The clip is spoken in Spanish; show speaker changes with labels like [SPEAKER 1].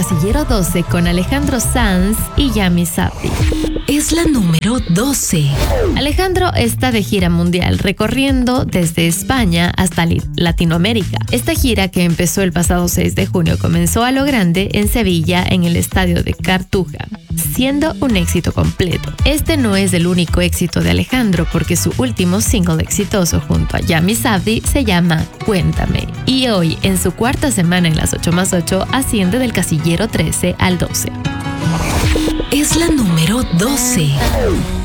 [SPEAKER 1] casillero 12 con Alejandro Sanz y Yami Sabri.
[SPEAKER 2] Es la número 12.
[SPEAKER 1] Alejandro está de gira mundial, recorriendo desde España hasta Latinoamérica. Esta gira, que empezó el pasado 6 de junio, comenzó a lo grande en Sevilla, en el estadio de Cartuja, siendo un éxito completo. Este no es el único éxito de Alejandro, porque su último single exitoso junto a Yami Sabri se llama Cuéntame, y hoy, en su cuarta semana en las 8+8, asciende del casillero 13 al 12.
[SPEAKER 2] Es la número 12.